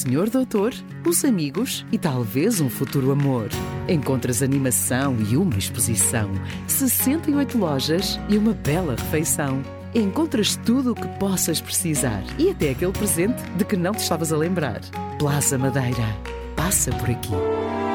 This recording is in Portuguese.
senhor doutor, os amigos e talvez um futuro amor. Encontras animação e uma exposição, 68 lojas e uma bela refeição. Encontras tudo o que possas precisar e até aquele presente de que não te estavas a lembrar. Plaza Madeira. Passa por aqui.